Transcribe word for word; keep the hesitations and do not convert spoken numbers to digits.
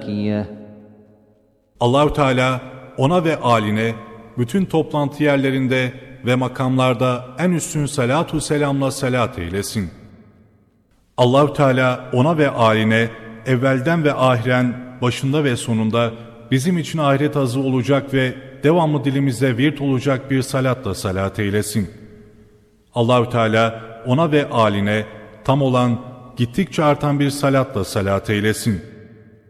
Allahü Teala ona ve âline bütün toplantı yerlerinde ve makamlarda en üstün salatu selamla salat eylesin. Allahü Teala ona ve âline evvelden ve ahiren, başında ve sonunda bizim için ahiret azı olacak ve devamlı dilimizde virt olacak bir salatla salat eylesin. Allahü Teala ona ve âline tam olan, gittikçe artan bir salatla salat eylesin.